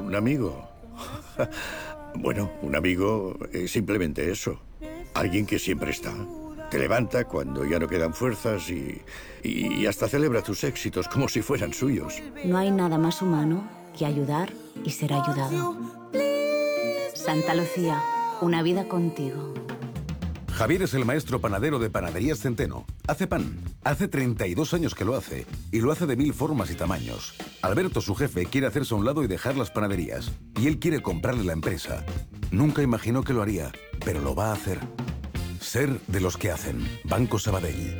Un amigo. Bueno, un amigo es simplemente eso. Alguien que siempre está. Te levanta cuando ya no quedan fuerzas y hasta celebra tus éxitos como si fueran suyos. No hay nada más humano que ayudar y ser ayudado. Santa Lucía, una vida contigo. Javier es el maestro panadero de Panaderías Centeno. Hace pan. Hace 32 años que lo hace. Y lo hace de 1000 formas y tamaños. Alberto, su jefe, quiere hacerse a un lado y dejar las panaderías. Y él quiere comprarle la empresa. Nunca imaginó que lo haría, pero lo va a hacer. Ser de los que hacen. Banco Sabadell.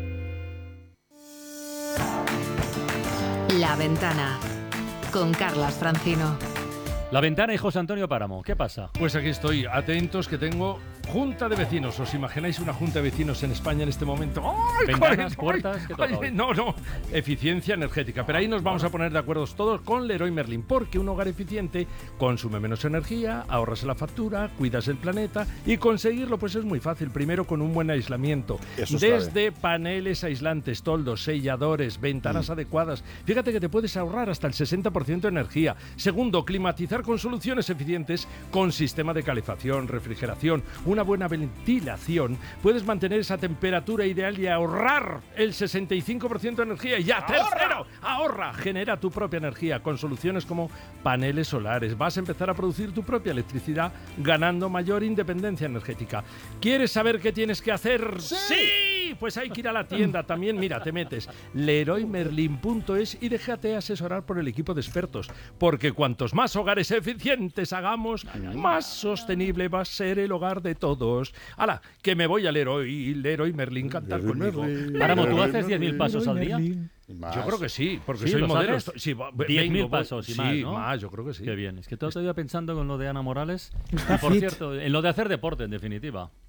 La Ventana, con Carlas Francino. La Ventana y José Antonio Páramo. ¿Qué pasa? Pues aquí estoy, atentos que tengo junta de vecinos. ¿Os imagináis una junta de vecinos en España en este momento? ¡Ay, Ventanas, puertas, ¿qué toca hoy? No, eficiencia energética. Pero ahí nos vamos a poner de acuerdo todos con Leroy Merlin, porque un hogar eficiente consume menos energía, ahorras la factura, cuidas el planeta y conseguirlo pues es muy fácil. Primero con un buen aislamiento. Desde paneles aislantes, toldos, selladores, ventanas adecuadas. Fíjate que te puedes ahorrar hasta el 60% de energía. Segundo, climatizar con soluciones eficientes con sistema de calefacción, refrigeración, una buena ventilación. Puedes mantener esa temperatura ideal y ahorrar el 65% de energía. Y ya, tercero, ahorra, genera tu propia energía con soluciones como paneles solares. Vas a empezar a producir tu propia electricidad ganando mayor independencia energética. ¿Quieres saber qué tienes que hacer? ¡Sí! Pues hay que ir a la tienda también. Mira, te metes leroymerlin.es y déjate asesorar por el equipo de expertos, porque cuantos más hogares eficientes hagamos, más sostenible va a ser el hogar de todos. ¡Hala! Que me voy a Leroy Merlin cantar conmigo. Páramo, ¿tú haces 10.000 pasos al día? Yo creo que sí, porque ¿Sí, soy lo modelo. sabes? Sí, 10.000 pasos y más, ¿no? más, yo creo que sí. Qué bien. Es que todo estoy pensando con lo de Ana Morales. Y por cierto, en lo de hacer deporte, en definitiva.